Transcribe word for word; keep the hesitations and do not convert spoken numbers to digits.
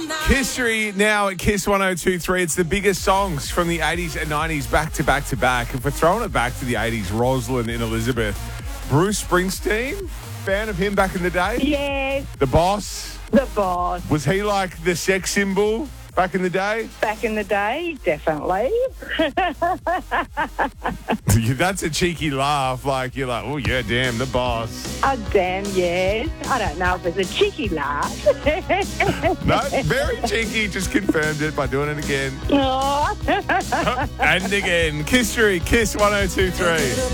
History now at Kiss one oh two point three. It's the biggest songs from the eighties and nineties back to back to back. If we're throwing it back to the eighties, Rosalind in Elizabeth. Bruce Springsteen, fan of him back in the day? Yes, The Boss, the boss. was he like the sex symbol back in the day? Back in the day, definitely. That's a cheeky laugh. Like, you're like, oh, yeah, damn, The Boss. Oh, damn, yes. I don't know if it's a cheeky laugh. No, very cheeky. Just confirmed it by doing it again. Oh. And again. History, Kiss one oh two point three.